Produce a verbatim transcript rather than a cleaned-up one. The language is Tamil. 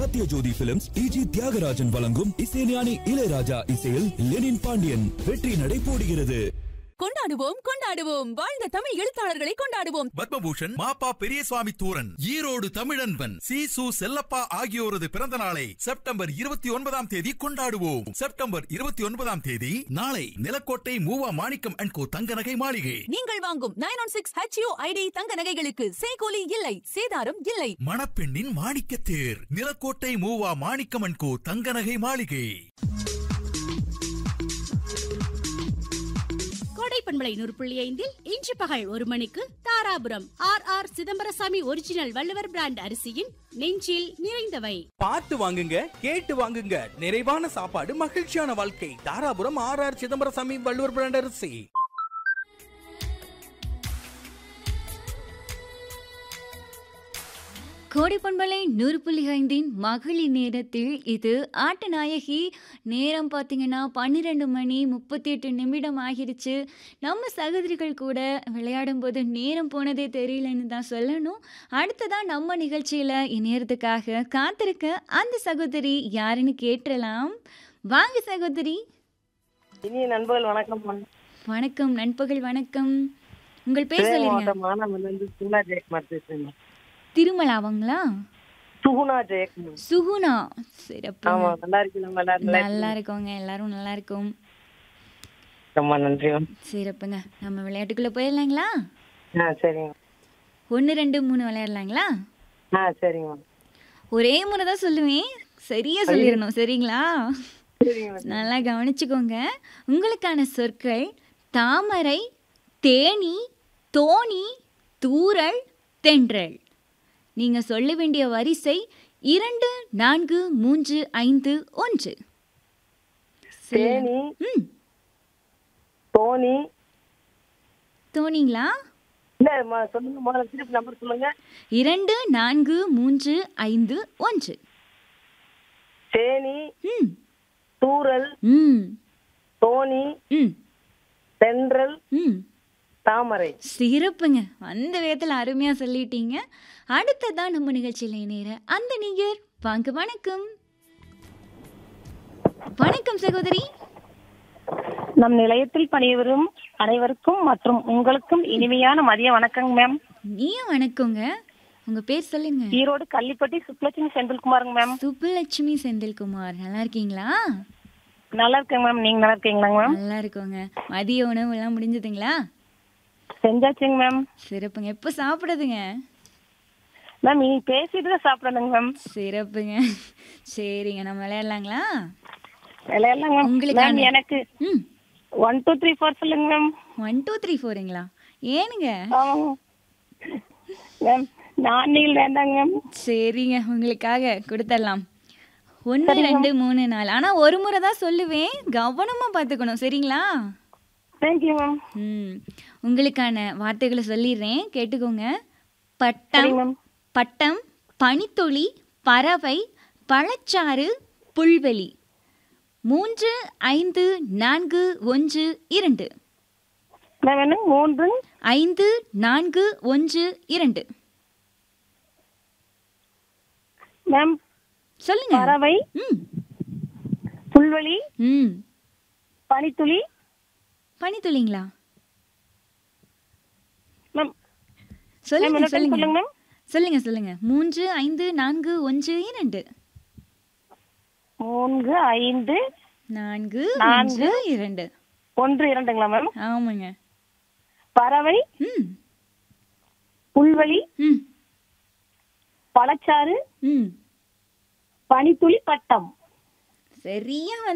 சத்யஜோதி பிலிம்ஸ் டிஜி தியாகராஜன் வழங்கும் இசைஞானி இளையராஜா இசையில் லெனின் பாண்டியன் வெற்றி நடை போடுகிறது. கொண்டாடுவோம் கொண்டாடுவோம் வாழ்ந்த தமிழ் எழுத்தாளர்களை கொண்டாடுவோம். பத்மபூஷன் மாப்பா பெரியசுவாமி தூரன், ஈரோடு தமிழன்பன், சீசு செல்லப்பா ஆகியோரது பிறந்த நாளை செப்டம்பர் இருபத்தி ஒன்பதாம் தேதி கொண்டாடுவோம். செப்டம்பர் இருபத்தி ஒன்பதாம் தேதி நாளை நிலக்கோட்டை மூவா மாணிக்கம் அண்ட் கோ தங்க நகை மாளிகை. நீங்கள் வாங்கும் nine one six H U ID தங்க நகைகளுக்கு சேகோலி இல்லை, சேதாரம் இல்லை. மணப்பெண்ணின் மாணிக்க தேர் நிலக்கோட்டை மூவா மாணிக்கம் அண்ட் கோ தங்க நகை மாளிகை. கோடைப்பண்பலை நூறு புள்ளி ஐந்தில் இன்று பகல் ஒரு மணிக்கு Dharapuram R R Chidambarasamy original Valluvar brand அரிசியின் நெஞ்சில் நிறைந்தவை. பார்த்து வாங்குங்க, கேட்டு வாங்குங்க. நிறைவான சாப்பாடு, மகிழ்ச்சியான வாழ்க்கை. Dharapuram R R Chidambarasamy Valluvar brand அரிசி. கோடைப்பண்பலை நூறு புள்ளி ஐந்தின் மகளிர் நேரத்தில் இது ஆட்டநாயகி. நேரம் பார்த்தீங்கன்னா பன்னிரெண்டு மணி முப்பத்தி எட்டு நிமிடம் ஆகிருச்சு. நம்ம சகோதரிகள் கூட விளையாடும் போது நேரம் போனதே தெரியலன்னு தான் சொல்லணும். அடுத்ததான் நம்ம நிகழ்ச்சியில் இணையறதுக்காக காத்திருக்க அந்த சகோதரி யாருன்னு கேட்டுடலாம். வாங்க சகோதரி. இனிய நண்பர்கள் வணக்கம். வணக்கம், நண்பகல் வணக்கம். உங்கள் பேர் சொல்லுங்க. திருமலாவங்களா? சுகுணா ஜெயக்குமார். சுகுணா, சிறப்பு. ஆமா, நல்லா இருக்கீங்களா? நல்லா இருக்கோங்க, எல்லாரும் நல்லா இருக்கும். ரொம்ப நன்றி. சிறப்புங்க. நம்ம விளையாட்டுக்குள்ள போயிடலாங்களா? ஆ சரிங்க. ஒன்று ரெண்டு மூணு விளையாடலாங்களா? ஆ சரிங்க. ஒரே முறை தான் சொல்லுவேன், சரியா சொல்லிடணும், சரிங்களா? நல்லா கவனிச்சுக்கோங்க. உங்களுக்கான சொற்கள் தாமரை, தேனி, தோணி, தூறல், தென்றல். நீங்க சொல்ல வேண்டிய வரிசை இரண்டு நான்கு மூன்று ஐந்து ஒன்று. தேனி, ம், தோணி. தோணிங்களா? இல்ல சொல்லுங்க, முதல்ல திருப்பி நம்பர் சொல்லுங்க. இரண்டு நான்கு மூன்று ஐந்து ஒன்று. தேனி, ம், தூறல், ம், தோணி, ம், தென்றல், ம். தாமரை. சிறப்புங்க. அந்த விதத்தில் அருமையாக சொல்லிட்டீங்க. அடுத்ததான் நம்ம நிகழ்ச்சியில் இணைகிற அந்த நீங்கர் வாங்க. வணக்கம். வணக்கம் சகோதரி. நம் நிலையத்தில் பணிபுரியும் அனைவருக்கும் மற்றும் உங்களுக்கும் இனிமையான மதிய வணக்கங்க மேம். நீயும் வணக்கங்க. உங்க பேர் சொல்லுங்க. ஈரோடு கள்ளிப்பட்டி சுப்லட்சுமி செந்தில்குமாருங்க மேம். சுப்புலட்சுமி செந்தில்குமார், நல்லா இருக்கீங்களா? நல்லா இருக்கேங்க மேம். நீங்க நல்லா இருக்கீங்களா மேம்? நல்லா இருக்கோங்க. மதிய உணவு எல்லாம் முடிஞ்சதுங்களா? செஞ்சாச்சுங்க மேம். சிறப்புங்க. எப்போ சாப்பிடுறதுங்க மேம்? நீ பேசிட்டு தான் சாப்பிடணுங்க மேம். சிறப்புங்க. சரிங்க, நம்ம விளையாடலாங்களா? விளையாடலாங்க மேம். உங்களுக்கு எனக்கு ம் ஒன் டூ த்ரீ ஃபோர் சொல்லுங்க மேம். One two three ஃபோருங்களா? ஏனுங்க மேம்? நான் நீங்கள் வேண்டாங்க மேம். சரிங்க, உங்களுக்காக கொடுத்துடலாம். ஒன்று ரெண்டு மூணு நாலு. ஆனால் ஒரு முறை தான் சொல்லுவேன், கவனமாக பார்த்துக்கணும், சரிங்களா? Thank you ma'am. ம் உங்களுக்கான வார்த்தைகளை சொல்லிடுறேன், கேட்டுக்கோங்க. பட்டம், பட்டம், பனித்துளி, பறவை, பழச்சாறு, புல்வெளி. மூன்று ஐந்து நான்கு ஒன்று இரண்டு. மூன்று ஐந்து நான்கு ஒன்று இரண்டு. மேம் சொல்லுங்க. பறவை, ம், புல்வெளி, ம், பனித்துளி. பனித்துளிங்களா? மேம் சொல்லுங்க சொல்லுங்க சொல்லுங்க சொல்லுங்க சொல்லுங்க. மூன்று ஐந்து நான்கு ஒன்று இரண்டு. மூன்று ஐந்து நான்கு நான்கு ஒன்று இரண்டு. ஒன்று இரண்டுங்களா மேம்? ஆமாங்க. பறவை, ம், புல்வெளி, ம், பழச்சாறு, ம், பனித்துளி, பட்டம். சரியா